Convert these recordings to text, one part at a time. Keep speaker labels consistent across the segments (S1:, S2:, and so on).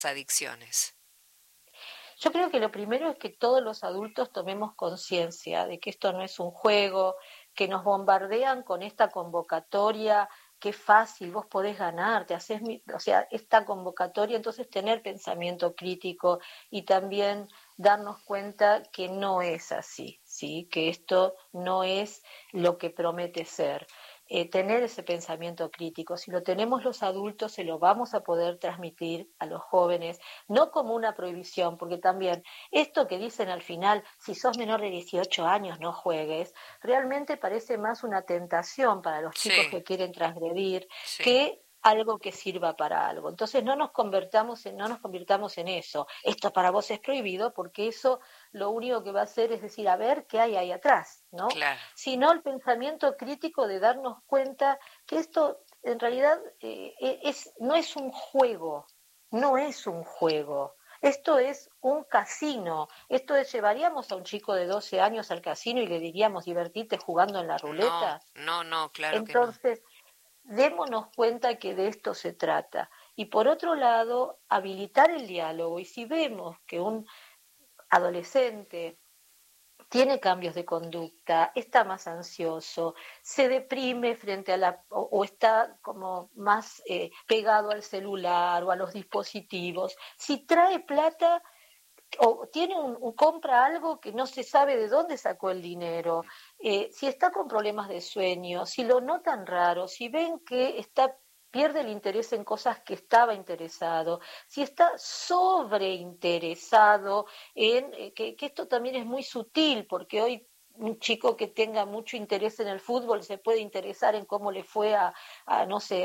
S1: adicciones?
S2: Yo creo que lo primero es que todos los adultos tomemos conciencia de que esto no es un juego, que nos bombardean con esta convocatoria, qué fácil, vos podés ganar, o sea, esta convocatoria, entonces tener pensamiento crítico y también darnos cuenta que no es así, ¿sí? Que esto no es lo que promete ser. Tener ese pensamiento crítico, si lo tenemos los adultos, se lo vamos a poder transmitir a los jóvenes no como una prohibición, porque también esto que dicen al final, si sos menor de 18 años no juegues, realmente parece más una tentación para los chicos
S1: Sí,
S2: que quieren transgredir
S1: sí.
S2: que algo que sirva para algo. Entonces no nos convirtamos en eso. Esto para vos es prohibido porque eso lo único que va a hacer es decir, a ver qué hay ahí atrás, ¿no?
S1: Claro.
S2: Sino el pensamiento crítico de darnos cuenta que esto en realidad no es un juego, no es un juego. Esto es un casino. Esto es, llevaríamos a un chico de 12 años al casino y le diríamos, divertirte jugando en la
S1: No,
S2: ruleta.
S1: no, no, claro que no.
S2: Entonces, démonos cuenta que de esto se trata. Y por otro lado, habilitar el diálogo. Y si vemos que un adolescente tiene cambios de conducta, está más ansioso, se deprime frente a o está como más pegado al celular o a los dispositivos. Si trae plata o tiene compra algo que no se sabe de dónde sacó el dinero, si está con problemas de sueño, si lo notan raro, si ven que pierde el interés en cosas que estaba interesado, si está sobreinteresado que esto también es muy sutil, porque hoy un chico que tenga mucho interés en el fútbol se puede interesar en cómo le fue no sé,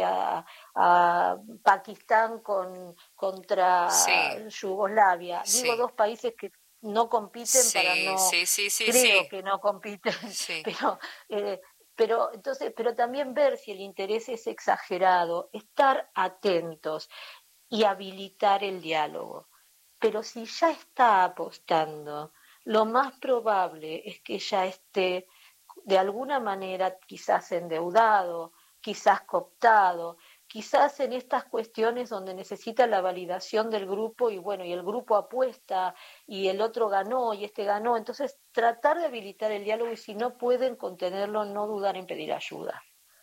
S2: a Pakistán contra
S1: Sí,
S2: Yugoslavia. Digo
S1: sí,
S2: dos países que no compiten para
S1: sí,
S2: no,
S1: sí, sí, sí,
S2: creo
S1: sí,
S2: que no compiten,
S1: sí.
S2: pero eh, pero también ver si el interés es exagerado, estar atentos y habilitar el diálogo. Pero si ya está apostando, lo más probable es que ya esté de alguna manera quizás endeudado, quizás cooptado, quizás en estas cuestiones donde necesita la validación del grupo y bueno, y el grupo apuesta y el otro ganó y este ganó, entonces tratar de habilitar el diálogo y si no pueden contenerlo, no dudar en pedir ayuda.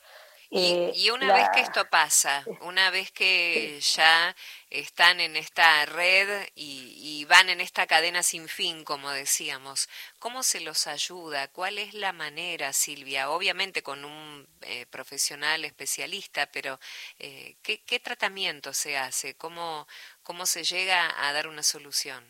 S1: Y una vez que
S2: La,
S1: esto pasa, una vez que ya están en esta red y van en esta cadena sin fin, como decíamos, ¿cómo se los ayuda? ¿Cuál es la manera, Silvia? Obviamente con un profesional especialista, pero ¿qué tratamiento se hace? ¿Cómo se llega a dar una solución?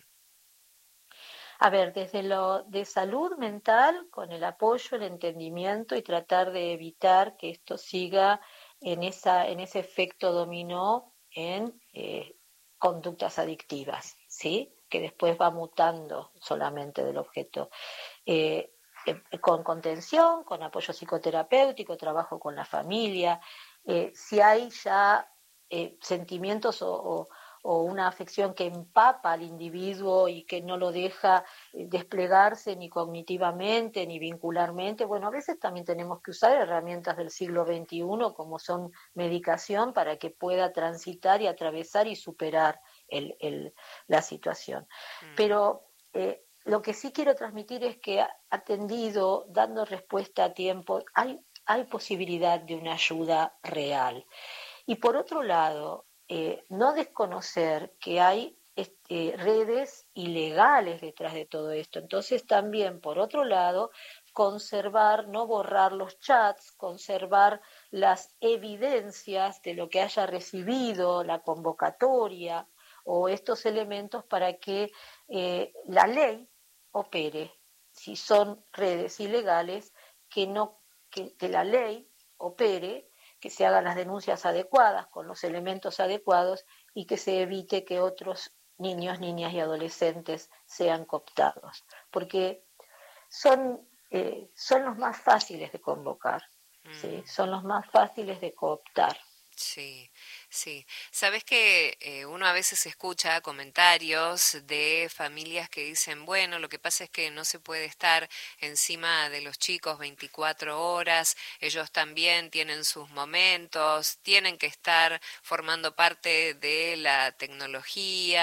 S2: A ver, desde lo de salud mental, con el apoyo, el entendimiento y tratar de evitar que esto siga en ese efecto dominó en conductas adictivas, ¿sí? Que después va mutando solamente del objeto. Eh, con contención, con apoyo psicoterapéutico, trabajo con la familia. Si hay ya sentimientos o una afección que empapa al individuo y que no lo deja desplegarse ni cognitivamente ni vincularmente. Bueno, a veces también tenemos que usar herramientas del siglo XXI como son medicación para que pueda transitar y atravesar y superar la situación.
S1: Mm,
S2: Pero lo que sí quiero transmitir es que atendido, dando respuesta a tiempo, hay posibilidad de una ayuda real. Y por otro lado, no desconocer que hay redes ilegales detrás de todo esto. Entonces también, por otro lado, conservar, no borrar los chats, conservar las evidencias de lo que haya recibido, la convocatoria o estos elementos para que la ley opere. Si son redes ilegales, que, no, que la ley opere, que se hagan las denuncias adecuadas, con los elementos adecuados y que se evite que otros niños, niñas y adolescentes sean cooptados, porque son los más fáciles de convocar, ¿sí?
S1: mm.
S2: Son los más fáciles de cooptar.
S1: Sí, Sí, sabes que uno a veces escucha comentarios de familias que dicen, bueno, lo que pasa es que no se puede estar encima de los chicos 24 horas, ellos también tienen sus momentos, tienen que estar formando parte de la tecnología